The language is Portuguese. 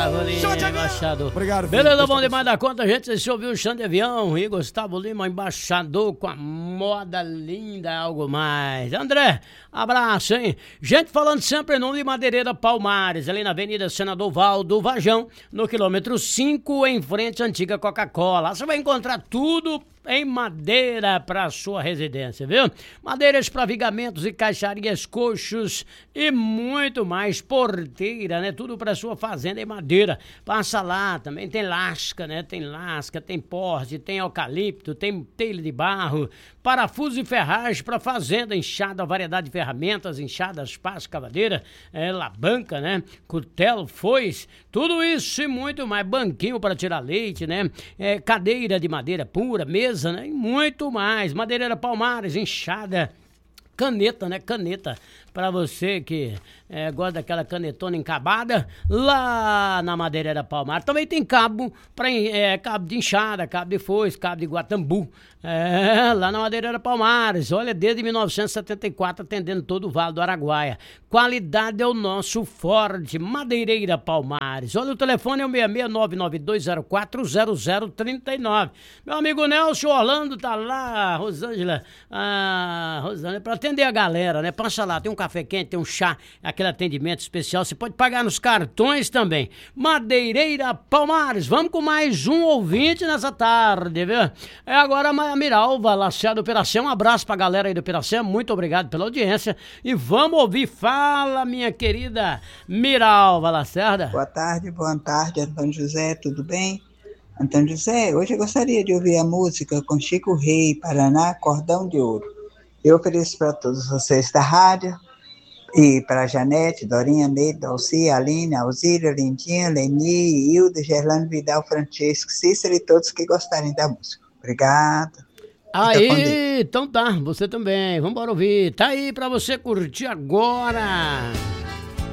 Gustavo Lima, embaixador. Obrigado, filho. Beleza, bom demais da conta, gente. Você ouviu o Xande Avião e Gustavo Lima, embaixador com a moda linda, algo mais. André, abraço, hein? Gente, falando sempre em nome de Madeireira Palmares, ali na Avenida Senador Valdo Vajão, no quilômetro 5, em frente à antiga Coca-Cola. Você vai encontrar tudo em madeira para sua residência, viu? Madeiras para vigamentos e caixarias, coxos e muito mais. Porteira, né? Tudo para sua fazenda em madeira. Passa lá, também tem lasca, né? Tem lasca, tem porte, tem eucalipto, tem telha de barro, parafuso e ferragem para fazenda, enxada, variedade de ferramentas, enxadas, pás, escavadeira, labanca, né? Cutelo, foice, tudo isso e muito mais. Banquinho para tirar leite, né? Cadeira de madeira pura, mesa, né? E muito mais. Madeireira Palmares, enxada, caneta, né? Caneta para você que gosta daquela canetona encabada, lá na Madeireira Palmares. Também tem cabo cabo de enxada, cabo de foice, cabo de guatambu. Lá na Madeireira Palmares. Olha, desde 1974 atendendo todo o Vale do Araguaia. Qualidade é o nosso forte. Madeireira Palmares. Olha, o telefone é o 66992040039. Meu amigo Nelson Orlando tá lá, Rosângela, para atender a galera, né? Passa lá, tem um café quente, tem um chá, aquele atendimento especial. Você pode pagar nos cartões também. Madeireira Palmares. Vamos com mais um ouvinte nessa tarde, viu? Agora a Miralva Lacerda do Piracema. Um abraço pra galera aí do Piracema. Muito obrigado pela audiência. E vamos ouvir. Fala, minha querida Miralva Lacerda. Boa tarde, Antônio José, tudo bem? Antônio José, hoje eu gostaria de ouvir a música com Chico Rei, Paraná, Cordão de Ouro. Eu ofereço para todos vocês da rádio, e para a Janete, Dorinha, Neide, Dalci, Aline, Alzíria, Lindinha, Leni, Hilda, Gerlane Vidal, Francesco, Cícero e todos que gostarem da música. Obrigado. Aí, então tá, você também. Vamos ouvir. Tá aí pra você curtir agora.